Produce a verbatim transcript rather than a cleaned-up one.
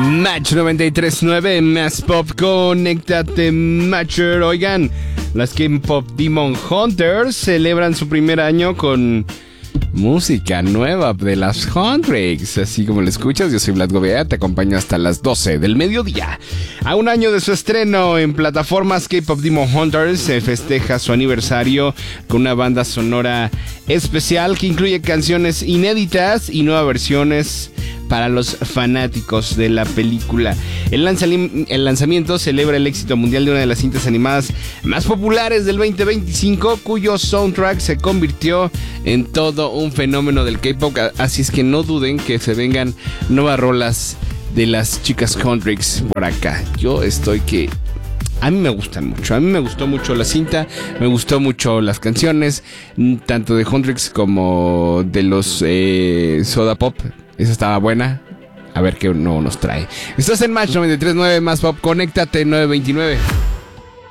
Match noventa y tres punto nueve, Más Pop, conéctate, Matcher. Oigan, las K-Pop Demon Hunters celebran su primer año con música nueva de las Huntrix. Así como lo escuchas, yo soy Vlad Gobea, te acompaño hasta las doce del mediodía. A un año de su estreno en plataformas, K-Pop Demon Hunters se festeja su aniversario con una banda sonora especial que incluye canciones inéditas y nuevas versiones para los fanáticos de la película. El, lanzali- el lanzamiento celebra el éxito mundial de una de las cintas animadas más populares del veinte veinticinco, cuyo soundtrack se convirtió en todo un fenómeno del K-pop. Así es que no duden que se vengan nuevas rolas de las chicas Huntrix por acá. Yo estoy que... A mí me gustan mucho, a mí me gustó mucho la cinta, me gustó mucho las canciones, tanto de Huntrix como de los eh, Soda Pop. Esa estaba buena. A ver qué no nos trae. Estás en Match noventa y tres punto nueve, Más Pop, conéctate nueve veintinueve.